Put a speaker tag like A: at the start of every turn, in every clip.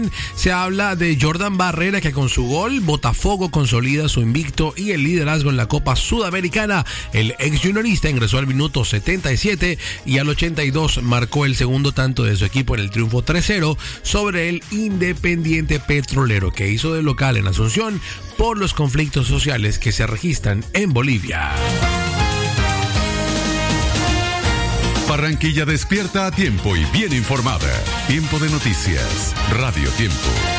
A: Se habla de Jordan Barrera, que con su gol Botafogo consolida su invicto y el liderazgo en la Copa Sudamericana. El ex juniorista ingresó al minuto 77 y al 82 marcó el segundo tanto de su equipo en el triunfo 3-0 sobre el Independiente Petrolero, que hizo de local en Asunción por los conflictos sociales que se registran en Bolivia.
B: Barranquilla despierta a tiempo y bien informada. Tiempo de noticias. Radio Tiempo.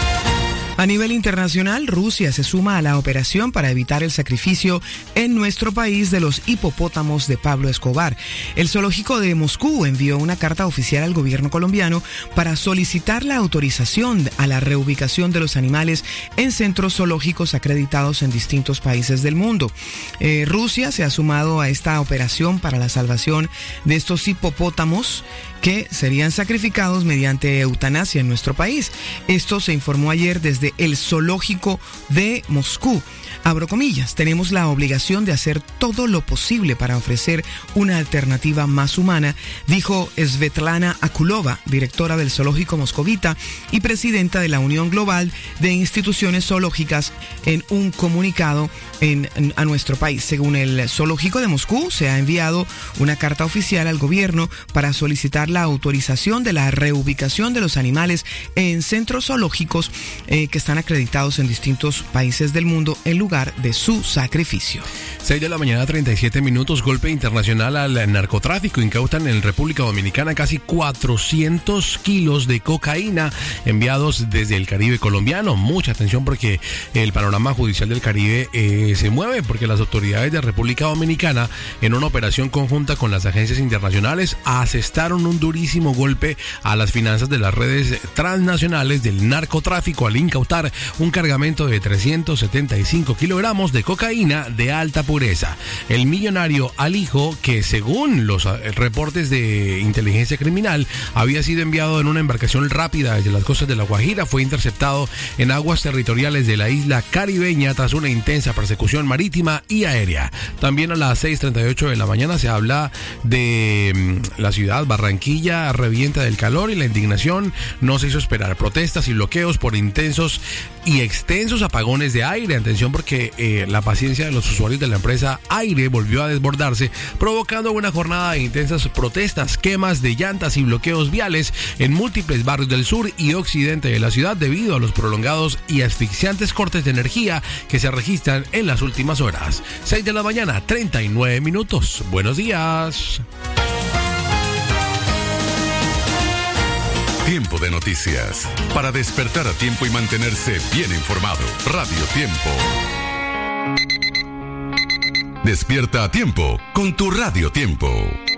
C: A nivel internacional, Rusia se suma a la operación para evitar el sacrificio en nuestro país de los hipopótamos de Pablo Escobar. El zoológico de Moscú envió una carta oficial al gobierno colombiano para solicitar la autorización a la reubicación de los animales en centros zoológicos acreditados en distintos países del mundo. Rusia se ha sumado a esta operación para la salvación de estos hipopótamos que serían sacrificados mediante eutanasia en nuestro país. Esto se informó ayer desde el zoológico de Moscú. Abro comillas, tenemos la obligación de hacer todo lo posible para ofrecer una alternativa más humana, dijo Svetlana Akulova, directora del zoológico moscovita y presidenta de la Unión Global de Instituciones Zoológicas, en un comunicado a nuestro país. Según el zoológico de Moscú, se ha enviado una carta oficial al gobierno para solicitar la autorización de la reubicación de los animales en centros zoológicos que están acreditados en distintos países del mundo en lugar de su sacrificio.
A: 6 de la mañana, 37 minutos, golpe internacional al narcotráfico. Incautan en República Dominicana casi 400 kilos de cocaína enviados desde el Caribe colombiano. Mucha atención porque el panorama judicial del Caribe se mueve, porque las autoridades de República Dominicana, en una operación conjunta con las agencias internacionales, asestaron un durísimo golpe a las finanzas de las redes transnacionales del narcotráfico al incautar un cargamento de 375 kilogramos de cocaína de alta pureza. El millonario Alijo, que según los reportes de inteligencia criminal había sido enviado en una embarcación rápida desde las costas de La Guajira, fue interceptado en aguas territoriales de la isla caribeña tras una intensa persecución marítima y aérea. También a las 6:38 de la mañana se habla de la ciudad. Barranquilla revienta del calor y la indignación no se hizo esperar. Protestas y bloqueos por intensos y extensos apagones de aire. Atención porque la paciencia de los usuarios de la empresa Aire volvió a desbordarse, provocando una jornada de intensas protestas, quemas de llantas y bloqueos viales en múltiples barrios del sur y occidente de la ciudad debido a los prolongados y asfixiantes cortes de energía que se registran en las últimas horas. 6 de la mañana, 39 minutos. Buenos días.
B: Tiempo de noticias. Para despertar a tiempo y mantenerse bien informado. Radio Tiempo. Despierta a tiempo con tu Radio Tiempo.